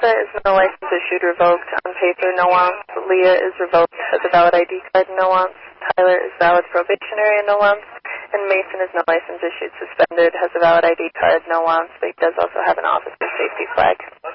Samantha is no license issued, revoked. On paper, no wants. Leah is revoked, has a valid ID card, no wants. Tyler is valid probationary, no wants. And Mason is no license issued, suspended, has a valid ID card, no wants, but he does also have an officer safety flag.